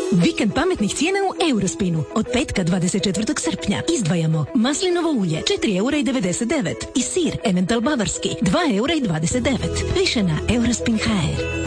Vikend pametnih cijena u Eurospinu. Od petka 24. srpnja izdvajamo maslinovo ulje 4,99 € i sir Emmental bavarski 2,29 €. Više na Eurospin.hr.